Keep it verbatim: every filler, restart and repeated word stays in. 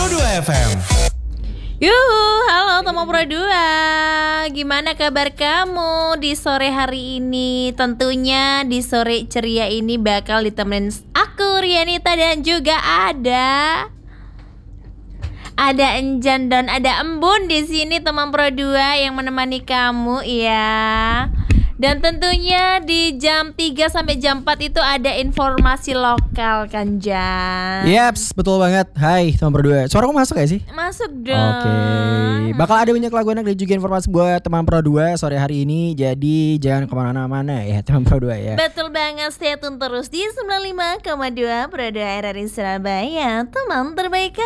dua F M. Yuhu, halo teman Pro dua. Gimana kabar kamu di sore hari ini? Tentunya di sore ceria ini bakal ditemenin aku Rianita dan juga ada Ada Enjan dan ada Embun di sini teman Pro dua yang menemani kamu ya. Dan tentunya di jam tiga sampai jam empat itu ada informasi lokal kan Jan. Yaps, betul banget. Hai teman berdua. Suara aku masuk gak sih? Masuk dong. Oke. Bakal ada banyak lagu enak dan juga informasi buat teman Pro dua sore hari ini. Jadi jangan kemana-mana ya teman Pro dua ya. Betul banget, stay tune terus di sembilan puluh lima koma dua Pro dua R R I Surabaya. Teman terbaik